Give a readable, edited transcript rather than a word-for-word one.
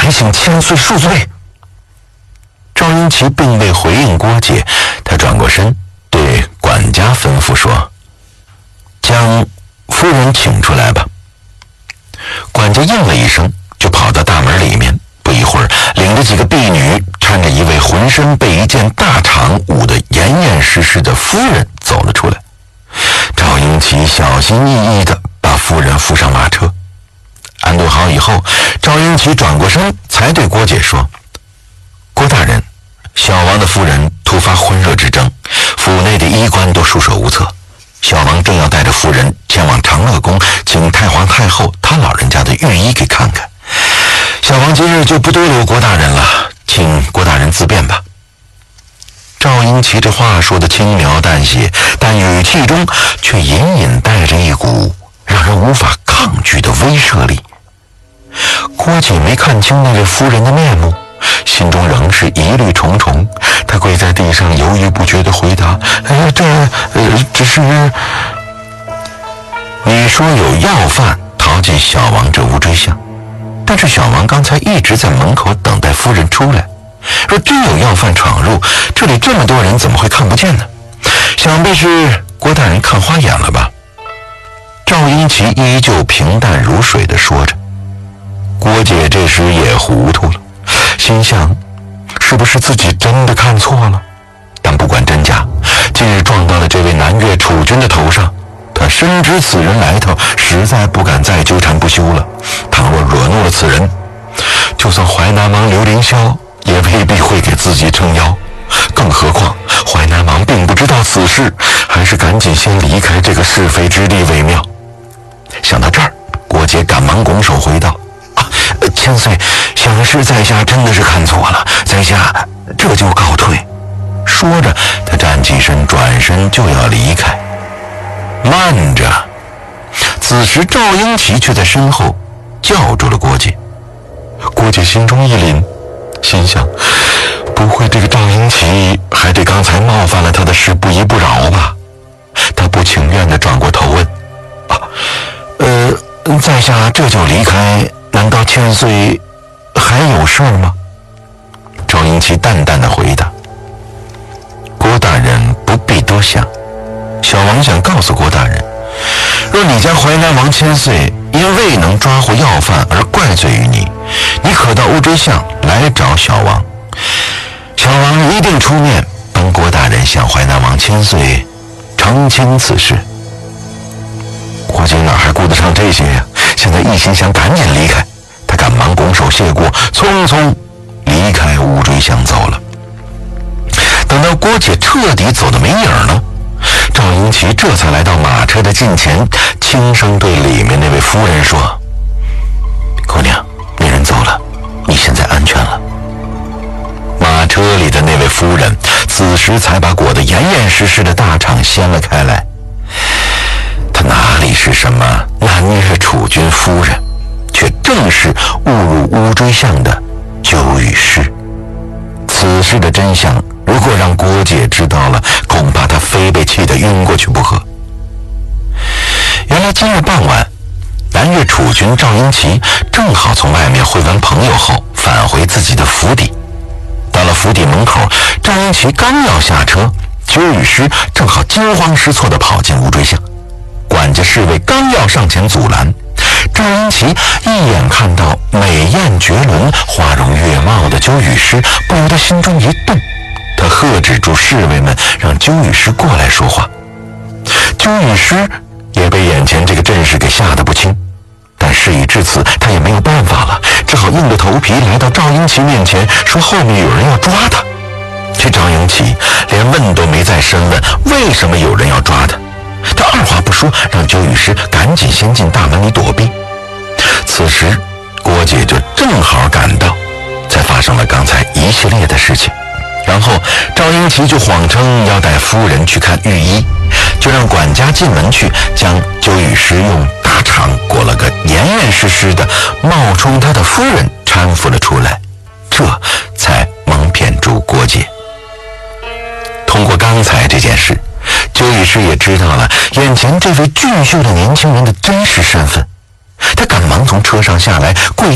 还请千岁恕罪。赵英奇并未回应郭姐，他转过身对管家吩咐说：“将夫人请出来吧。”管家应了一声，就跑到大门里面。不一会儿，领着几个婢女，搀着一位浑身被一件大氅捂得严严实实的夫人走了出来。赵英奇小心翼翼地把夫人扶上马车。安顿好以后，赵英奇转过身，才对郭姐说：“郭大人，小王的夫人突发昏热之症，府内的医官都束手无策。小王正要带着夫人前往长乐宫，请太皇太后他老人家的御医给看看。小王今日就不多留郭大人了，请郭大人自便吧。”赵英奇这话说得轻描淡写，但语气中却隐隐带着一股让人无法抗拒的威慑力。郭姐没看清那位夫人的面目，心中仍是疑虑重重。她跪在地上犹豫不决地回答：“只是……你说有要犯逃进小王这乌骓巷，但是小王刚才一直在门口等待夫人出来。若真有要犯闯入，这里这么多人怎么会看不见呢？想必是郭大人看花眼了吧？”赵英奇依旧平淡如水地说着。郭姐这时也糊涂了，心想是不是自己真的看错了？但不管真假，今日撞到了这位南越储君的头上，他深知此人来头，实在不敢再纠缠不休了。倘若惹怒了此人，就算淮南王刘凌霄也未必会给自己撑腰。更何况淮南王并不知道此事，还是赶紧先离开这个是非之地为妙。想到这儿，郭姐赶忙拱手回道：“千岁，想是在下真的是看错了，在下这就告退。”说着，他站起身，转身就要离开。慢着！此时赵英奇却在身后叫住了郭姐。郭姐心中一凛，心想：不会这个赵英奇还对刚才冒犯了他的事不依不饶吧？他不情愿地转过头问：“在下这就离开，难道千岁还有事儿吗？”赵英奇淡淡地回答：“郭大人不必多想，小王想告诉郭大人，若你家淮南王千岁因未能抓获要犯而怪罪于你，你可到乌骓巷来找小王，小王一定出面帮郭大人向淮南王千岁澄清此事。”郭姐哪还顾得上这些呀？现在一心想赶紧离开，他赶忙拱手谢过，匆匆离开乌骓巷走了。等到郭姐彻底走得没影了，赵英奇这才来到马车的近前，轻声对里面那位夫人说：“姑娘，那人走了，你现在安全了。”马车里的那位夫人此时才把裹得严严实实的大氅掀了开来。她哪里是什么南越储君夫人，却正是误入乌骓巷的鸠羽诗。此事的真相如果让郭姐知道了，恐怕她非被气得晕过去不可。原来今日傍晚，南越储君赵英奇正好从外面会完朋友后返回自己的府邸。到了府邸门口，赵英奇刚要下车，鸠羽诗正好惊慌失措地跑进乌骓巷。管家侍卫刚要上前阻拦，赵英奇一眼看到美艳绝伦、花容月貌的鸠羽诗，不由得心中一动。他喝止住侍卫们，让鸠羽诗过来说话。鸠羽诗也被眼前这个阵势给吓得不轻，但事已至此，他也没有办法了，只好硬着头皮来到赵英奇面前，说后面有人要抓他。这赵英奇连问都没再深问为什么有人要抓他，他二话不说，让鸠羽诗赶紧先进大门里躲避。此时郭姐就正好赶到，才发生了刚才一系列的事情。然后赵英奇就谎称要带夫人去看御医，就让管家进门去，将鸠羽诗用大氅裹了个严严实实的，冒充他的夫人搀扶了出来，这才蒙骗住郭姐。通过刚才这件事，鸠羽诗也知道了眼前这位俊秀的年轻人的真实身份，他赶忙从车上下来，跪